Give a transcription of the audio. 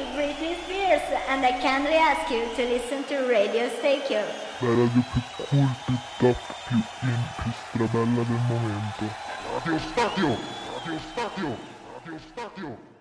Britney Spears, and I kindly ask you to listen to Radio Stereo. La radio più cool, più top, più in, più strabella del momento. Radio Stadio! Radio Stadio! Radio Stadio!